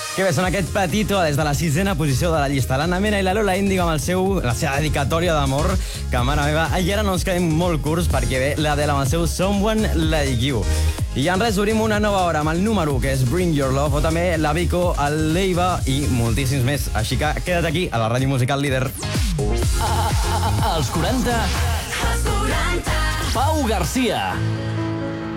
Que bé, són aquest Petito des de la 6ª posició de la llista. L'Anna Mena i la Lola Índigo amb la seva dedicatòria d'amor, que, mare meva, i ara no ens quedem molt curts perquè ve l'Adele amb el seu Someone Like You. I en res, obrim una nova hora amb el número 1, que és Bring Your Love, o també la Vico, el Leiva i moltíssims més. Així que queda't aquí, a la ràdio musical líder. Als 40... Pau Garcia.